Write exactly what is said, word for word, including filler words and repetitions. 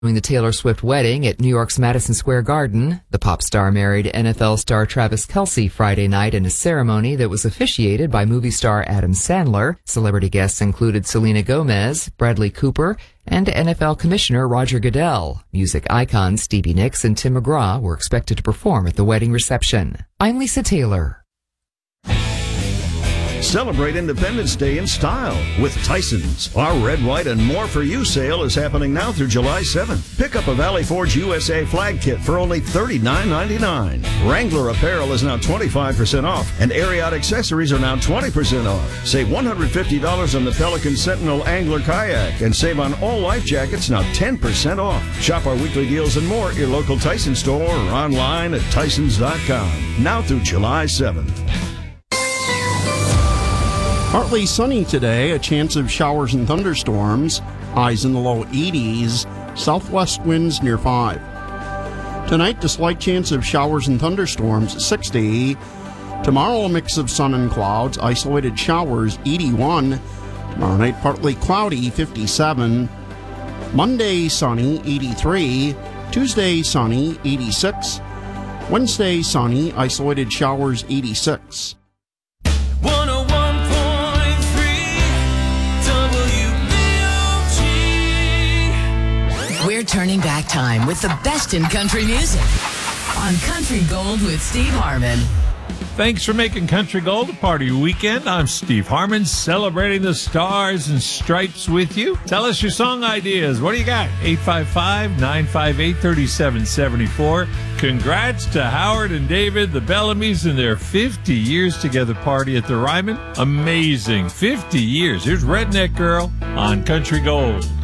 Following the Taylor Swift wedding at New York's Madison Square Garden, the pop star married N F L star Travis Kelce Friday night in a ceremony that was officiated by movie star Adam Sandler. Celebrity guests included Selena Gomez, Bradley Cooper, and N F L Commissioner Roger Goodell. Music icons Stevie Nicks and Tim McGraw were expected to perform at the wedding reception. I'm Lisa Taylor. Celebrate Independence Day in style with Tyson's. Our Red, White, and More For You sale is happening now through July seventh. Pick up a Valley Forge U S A flag kit for only thirty-nine ninety-nine. Wrangler apparel is now twenty-five percent off, and Ariat accessories are now twenty percent off. Save one hundred fifty dollars on the Pelican Sentinel Angler Kayak, and save on all life jackets now ten percent off. Shop our weekly deals and more at your local Tyson store or online at tysons dot com. Now through July seventh. Partly sunny today, a chance of showers and thunderstorms, highs in the low eighties, southwest winds near five. Tonight, a slight chance of showers and thunderstorms, sixty. Tomorrow, a mix of sun and clouds, isolated showers, eighty-one. Tomorrow night, partly cloudy, fifty-seven. Monday, sunny, eighty-three. Tuesday, sunny, eighty-six. Wednesday, sunny, isolated showers, eighty-six. We're turning back time with the best in country music on Country Gold with Steve Harmon. Thanks for making Country Gold a part of your weekend. I'm Steve Harmon, celebrating the stars and stripes with you. Tell us your song ideas. What do you got? eight five five, nine five eight, three seven seven four. Congrats to Howard and David, the Bellamy's, and their fifty years together party at the Ryman. Amazing. fifty years. Here's Redneck Girl on Country Gold.